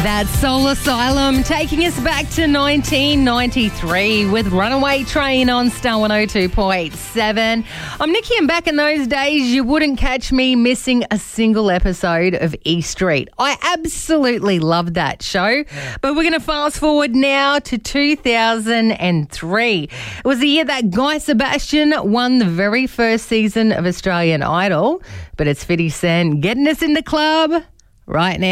That's Soul Asylum taking us back to 1993 with Runaway Train on Star 102.7. I'm Nikki, and back in those days, you wouldn't catch me missing a single episode of E Street. I absolutely loved that show, but we're going to fast forward now to 2003. It was the year that Guy Sebastian won the very first season of Australian Idol, but it's 50 Cent getting us in the club right now.